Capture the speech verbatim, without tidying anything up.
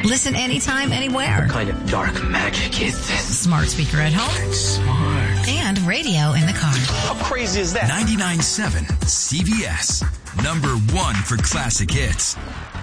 Listen anytime, anywhere. What kind of dark magic is this? Smart speaker at home. That's smart. And radio in the car. How crazy is that? ninety-nine point seven C B S. Number one for classic hits.